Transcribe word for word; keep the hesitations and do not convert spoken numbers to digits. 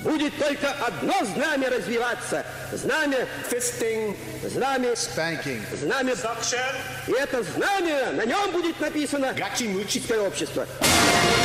будет только одно знамя развиваться. Знамя fisting, знамя spanking. знамя Suction. И это знамя, на нем будет написано Гачи-мучи. «Чистое общество».